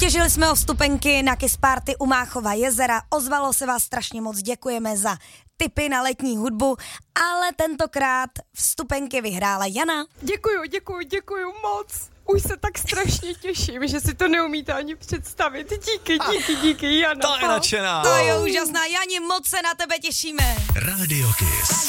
Soutěžili jsme o vstupenky na Kiss Party u Máchova jezera, ozvalo se vás strašně moc, děkujeme za tipy na letní hudbu, ale tentokrát vstupenky vyhrála Jana. Děkuju moc. Už se tak strašně těším, že si to neumíte ani představit. Díky, Jana. To je nadšená. To je úžasná, Jani, moc se na tebe těšíme. Radio Kiss.